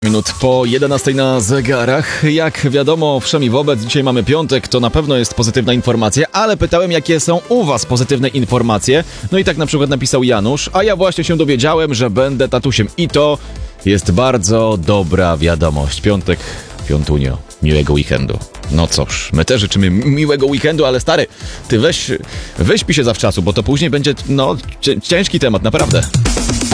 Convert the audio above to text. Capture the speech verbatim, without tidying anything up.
Minut po jedenastej na zegarach. Jak wiadomo, wszemi wobec, dzisiaj mamy piątek, to na pewno jest pozytywna informacja, ale pytałem, jakie są u was pozytywne informacje. No i tak na przykład napisał Janusz, a ja właśnie się dowiedziałem, że będę tatusiem i to jest bardzo dobra wiadomość. Piątek, piątunio, miłego weekendu. No cóż, my też życzymy miłego weekendu, ale stary, ty weź, wyśpij się zawczasu, bo to później będzie, no, ciężki temat, naprawdę.